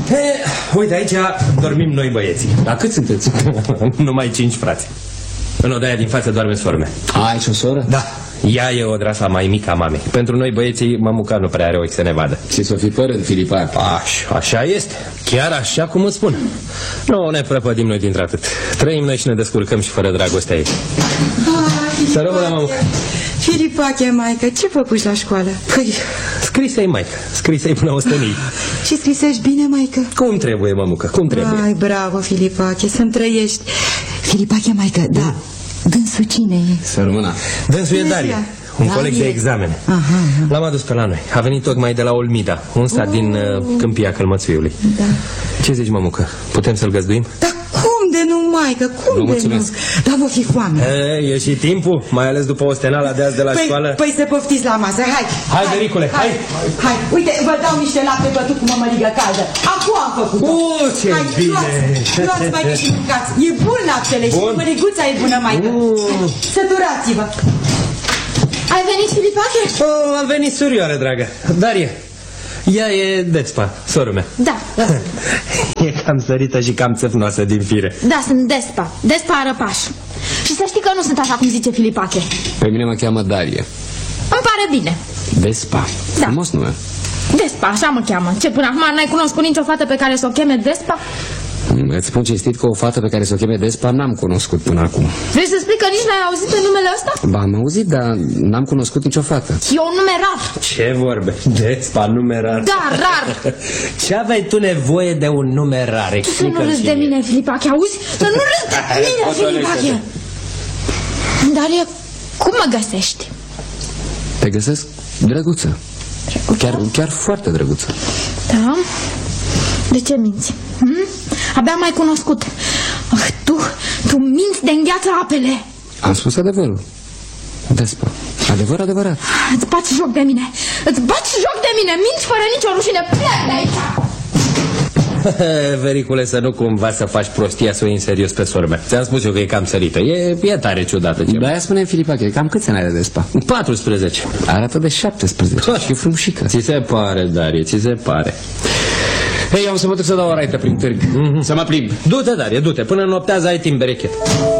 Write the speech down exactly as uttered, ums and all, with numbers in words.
He, uite, aici dormim noi băieții. La cât sunteți? Numai cinci frați. În odaia din față doarme sora mea. Ai și o soră? Da. Ea e odrasla mai mică a mamei. Pentru noi băieții, mămuca nu prea are ochi să ne vadă. Și s-o fi părând, Filipa. Așa, așa este. Chiar așa cum îți spun. Nu ne prăpădim noi dintre atât. Trăim noi și ne descurcăm și fără dragostea ei. Să rămână, mămucă. Filipache, maică, ce făcuși la școală? Păi, scrisei, maică. Scrisei până ostenii. Și scrisești bine, maică? Cum trebuie, mămucă, cum trebuie. Ai, bravo, Filipache, să-mi trăiești. Filipache, maică, da, da. Dânsul cine e? Să rămână. Dânsul e Daria, un Daria. coleg de examene. L-am adus pe la noi. A venit tocmai de la Olmida, un sat oh. din uh, Câmpia Călmățuiului. Da. Ce zici, mămucă? Putem să-l găzduim? Da, cum de nu, maică? Cum nu, de mulțumesc. nu? Dar vă fi foame. E, e și timpul, mai ales după ostenala de azi de la păi, școală. Păi să poftiți la masă, hai. Hai, Vericule, hai. Hai, hai. Uite, vă dau niște lapte bătut cu mămăligă caldă. Acum am făcut-o. Oh, ce hai, bine. Luați, luați maică și mâncați. E bun laptele și mămăliguța e bună, maică. Uh. Săturați-vă. Ai venit, Filipache? Oh, am venit, surioară, dragă. Daria. Ea e Despa, soră mea. Da, da. E cam sărită și cam țăfnoasă din fire. Da, sunt Despa, Despa Arăpaș. Și să știi că nu sunt așa cum zice Filipache. Pe mine mă cheamă Darie. Îmi pare bine. Despa, da. Frumos nume. Despa, așa mă cheamă. Ce, până acum n-ai cunoscut nicio fată pe care să o cheme Despa? Îți spun cinstit că o fată pe care să o cheme Despa n-am cunoscut până acum. Vrei să spui că nici n-ai auzit de numele ăsta? Ba, am auzit, dar n-am cunoscut nicio fată. E un nume rar. Ce vorbe? Despa, nume rar? Da, rar. Ce aveai tu nevoie de un nume rar? Să nu râzi de mine, Filipache, auzi? Să nu râzi de mine, Filipache. Dar e... cum mă găsești? Te găsesc drăguță. Chiar, chiar foarte drăguță. Da? De ce minți? Hm? Abia m-ai cunoscut. Ah, tu, tu minți de îngheață apele. Am spus adevărul. Despa, adevăr, adevărat. Îți bați joc de mine. Îți bați joc de mine. Minți fără nicio rușine. Plec de aici. Vericule, să nu cumva să faci prostia să o iei în serios pe soră mea. Ți-am spus eu că e cam sărită. E, e tare ciudată. Da, aia spune Filipache, cam câți ani are Despa? paisprezece. Arată de șaptesprezece. Și e frumușică. Ți se pare, Darie, ți se pare. Hei, am să mă duc să dau o raită prin târg. Mm-hmm. Să mă plimb. Du-te, Darie, du-te. Până în noaptează ai timp berechet.